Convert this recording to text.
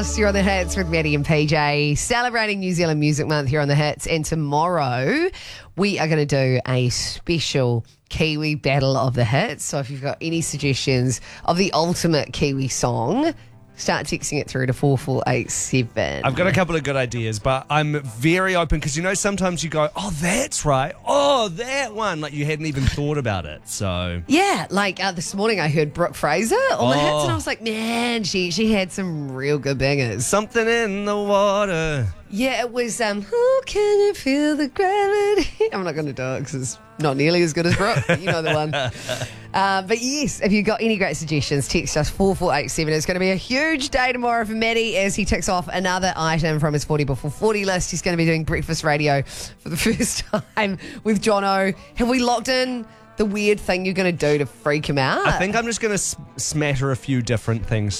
You're on the Hits with Maddie and PJ, celebrating New Zealand Music Month here on the Hits. And tomorrow we are going to do a special Kiwi Battle of the Hits. So if you've got any suggestions of the ultimate Kiwi song, start texting it through to 4487. I've got a couple of good ideas, but I'm very open because, sometimes you go, oh, that's right. Oh, that one. Like you hadn't even thought about it. So Yeah, like this morning I heard Brooke Fraser on the Hits and I was like, man, she had some real good bangers. something in the water. Yeah, it was, who can you feel the gravity? I'm not going to do it because it's not nearly as good as Brooke. You know the one. But yes, if you've got any great suggestions, text us 4487. It's going to be a huge day tomorrow for Maddie as he ticks off another item from his 40 before 40 list. He's going to be doing breakfast radio for the first time with Jono. Have we locked in the weird thing you're going to do to freak him out? I think I'm just going to smatter a few different things